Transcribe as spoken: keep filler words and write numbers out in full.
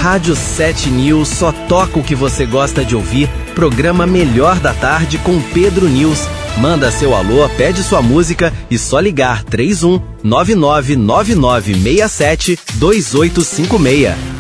Rádio sete News só toca o que você gosta de ouvir. Programa Melhor da Tarde com Pedro News. Manda seu alô, pede sua música e só ligar três um nove nove nove nove seis sete dois oito cinco seis.